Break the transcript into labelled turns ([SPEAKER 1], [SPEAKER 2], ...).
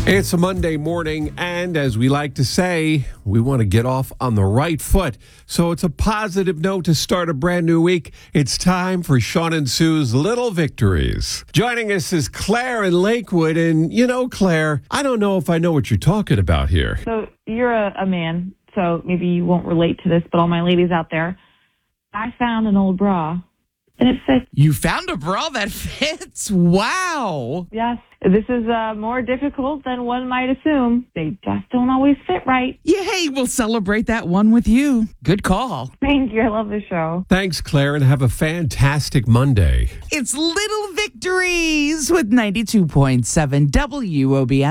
[SPEAKER 1] It's a Monday morning, and as we like to say, we want to get off on the right foot. So it's a positive note to start a brand new week. It's time for Sean and Sue's Little Victories. Joining us is Claire in Lakewood. And, you know, Claire, I don't know if I know what you're talking about here.
[SPEAKER 2] So you're a man, so maybe you won't relate to this, but all my ladies out there, I found an old bra, and it fits.
[SPEAKER 3] You found a bra that fits? Wow.
[SPEAKER 2] Yes, this is more difficult than one might assume. They just don't always fit right.
[SPEAKER 3] Yay, we'll celebrate that one with you. Good call.
[SPEAKER 2] Thank you. I love the show.
[SPEAKER 1] Thanks, Claire, and have a fantastic Monday.
[SPEAKER 3] It's Little Victories with 92.7 WOBM.